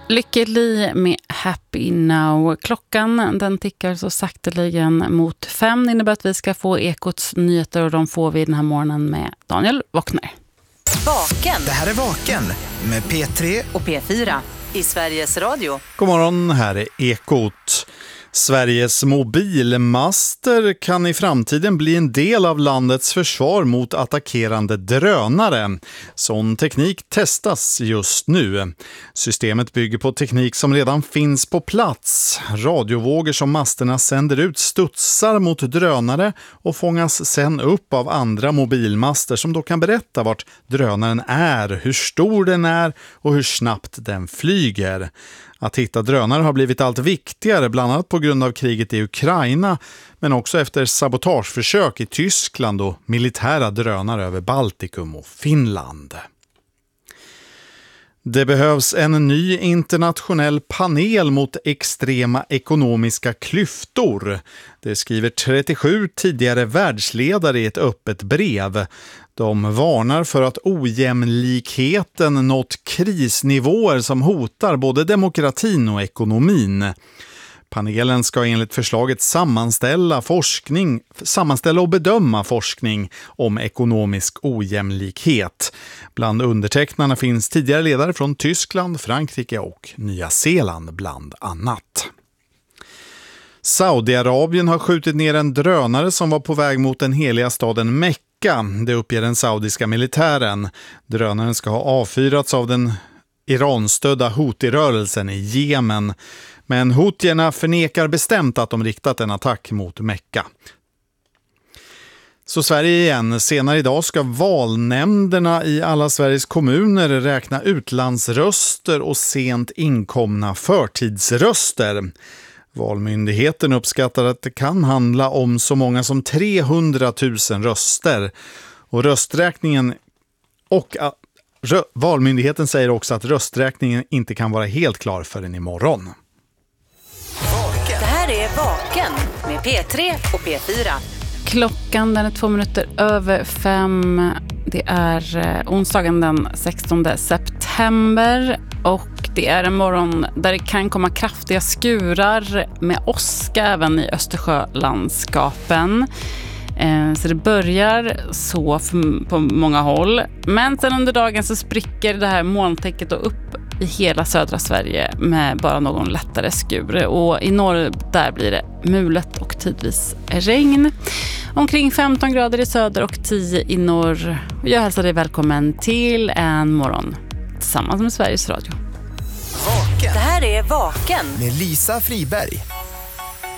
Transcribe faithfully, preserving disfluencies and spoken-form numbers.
Lykke Li med Happy Now. Klockan den tickar så sakteligen mot fem. Det innebär att vi ska få Ekots nyheter och de får vi den här morgonen med Daniel Wockner. Vaken. Det här är Vaken med P tre och P fyra i Sveriges Radio. God morgon, här är Ekot. Sveriges mobilmaster kan i framtiden bli en del av landets försvar mot attackerande drönare. Sån teknik testas just nu. Systemet bygger på teknik som redan finns på plats. Radiovågor som masterna sänder ut studsar mot drönare och fångas sen upp av andra mobilmaster som då kan berätta vart drönaren är, hur stor den är och hur snabbt den flyger. Att hitta drönare har blivit allt viktigare, bland annat på grund av kriget i Ukraina, men också efter sabotageförsök i Tyskland och militära drönare över Baltikum och Finland. Det behövs en ny internationell panel mot extrema ekonomiska klyftor. Det skriver trettiosju tidigare världsledare i ett öppet brev. De varnar för att ojämlikheten nått krisnivåer som hotar både demokratin och ekonomin. Panelen ska enligt förslaget sammanställa forskning, sammanställa och bedöma forskning om ekonomisk ojämlikhet. Bland undertecknarna finns tidigare ledare från Tyskland, Frankrike och Nya Zeeland bland annat. Saudiarabien har skjutit ner en drönare som var på väg mot den heliga staden Mekka. Det uppger den saudiska militären. Drönaren ska ha avfyrats av den Iranstödda Houthi-rörelsen i Jemen. Men Houthierna förnekar bestämt att de riktat en attack mot Mekka. Så Sverige igen. Senare idag ska valnämnderna i alla Sveriges kommuner räkna utlandsröster och sent inkomna förtidsröster. Valmyndigheten uppskattar att det kan handla om så många som trehundratusen röster. Och rösträkningen och rö, valmyndigheten säger också att rösträkningen inte kan vara helt klar förrän imorgon. Det här är Vaken med P tre och P fyra. Klockan den är två minuter över fem. Det är eh, onsdagen den sextonde september och det är en morgon där det kan komma kraftiga skurar med åska även i Östersjölandskapen. Eh, så det börjar så för, på många håll. Men sen under dagen så spricker det här molntäcket upp i hela södra Sverige med bara någon lättare skur. Och i norr där blir det mulet och tidvis regn. Omkring femton grader i söder och tio i norr. Jag hälsar dig välkommen till en morgon tillsammans med Sveriges Radio. Vaken. Det här är Vaken med Lisa Friberg.